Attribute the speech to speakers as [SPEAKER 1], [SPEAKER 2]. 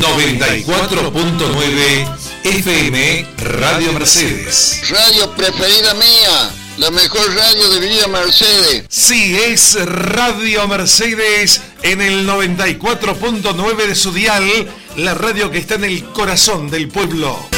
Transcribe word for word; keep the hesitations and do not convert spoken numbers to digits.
[SPEAKER 1] noventa y cuatro punto nueve F M Radio Mercedes.
[SPEAKER 2] Radio preferida mía, la mejor radio de Villa Mercedes.
[SPEAKER 1] Sí, es Radio Mercedes en el noventa y cuatro punto nueve de su dial, la radio que está en el corazón del pueblo.